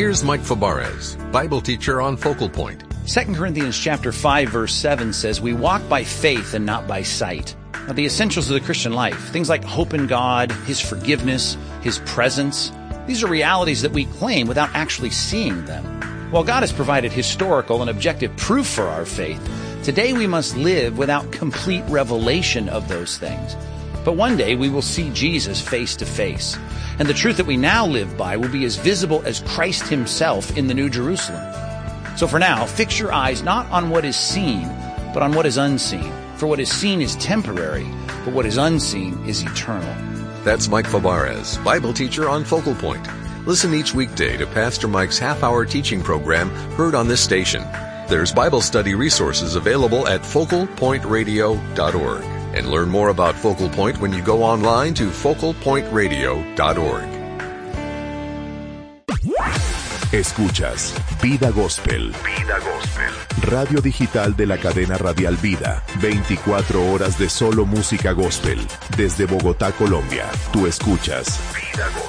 Here's Mike Fabarez, Bible teacher on Focal Point. 2 Corinthians chapter 5, verse 7 says, "We walk by faith and not by sight." Now, the essentials of the Christian life, things like hope in God, His forgiveness, His presence, these are realities that we claim without actually seeing them. While God has provided historical and objective proof for our faith, today we must live without complete revelation of those things. But one day we will see Jesus face to face, and the truth that we now live by will be as visible as Christ Himself in the New Jerusalem. So for now, fix your eyes not on what is seen, but on what is unseen. For what is seen is temporary, but what is unseen is eternal. That's Mike Fabarez, Bible teacher on Focal Point. Listen each weekday to Pastor Mike's half-hour teaching program heard on this station. There's Bible study resources available at focalpointradio.org. And learn more about Focal Point when you go online to focalpointradio.org. Escuchas Vida Gospel. Vida Gospel. Radio digital de la cadena radial Vida. 24 horas de solo música gospel. Desde Bogotá, Colombia. Tú escuchas Vida Gospel.